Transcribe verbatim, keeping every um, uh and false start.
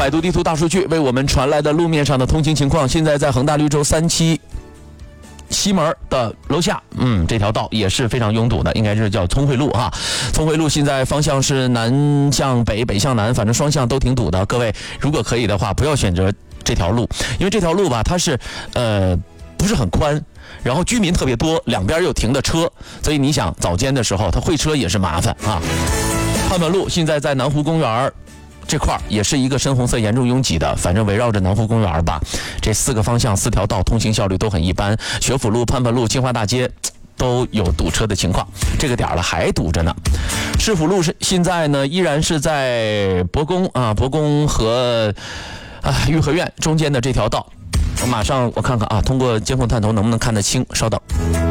百度地图大数据为我们传来的路面上的通行情况，现在在恒大绿洲三期西门的楼下，嗯，这条道也是非常拥堵的，应该是叫聪慧路哈。聪慧路现在方向是南向北，北向南，反正双向都挺堵的。各位如果可以的话，不要选择这条路，因为这条路吧，它是呃不是很宽，然后居民特别多，两边又停的车，所以你想早间的时候，它会车也是麻烦啊。盼盼路现在在南湖公园这块也是一个深红色严重拥挤的，反正围绕着南湖公园吧，这四个方向四条道通行效率都很一般，学府路、盼盼路、金华大街都有堵车的情况，这个点了还堵着呢。市府路是现在呢依然是在博公啊，博公和啊颐和园中间的这条道，我马上我看看啊，通过监控探头能不能看得清，稍等。